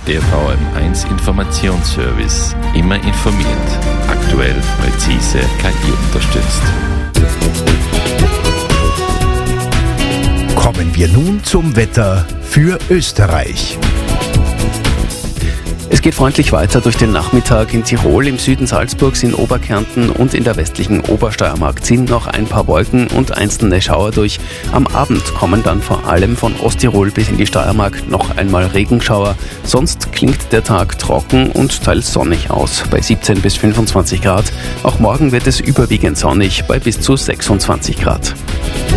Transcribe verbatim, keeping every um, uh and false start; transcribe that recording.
Der V M eins Informationsservice. Immer informiert. Aktuell, präzise, K I unterstützt. Kommen wir nun zum Wetter für Österreich. Es geht freundlich weiter durch den Nachmittag. In Tirol, im Süden Salzburgs, in Oberkärnten und in der westlichen Obersteiermark ziehen noch ein paar Wolken und einzelne Schauer durch. Am Abend kommen dann vor allem von Osttirol bis in die Steiermark noch einmal Regenschauer. Sonst klingt der Tag trocken und teils sonnig aus, bei siebzehn bis fünfundzwanzig Grad. Auch morgen wird es überwiegend sonnig, bei bis zu sechsundzwanzig Grad.